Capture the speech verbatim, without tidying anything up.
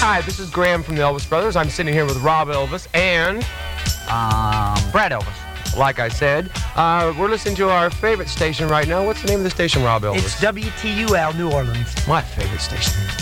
Hi, this is Graham from the Elvis Brothers. I'm sitting here with Rob Elvis and Um, Brad Elvis. like I said, uh, we're listening to our favorite station right now. What's the name of the station, Rob Elvis? It's W T U L New Orleans. My favorite station.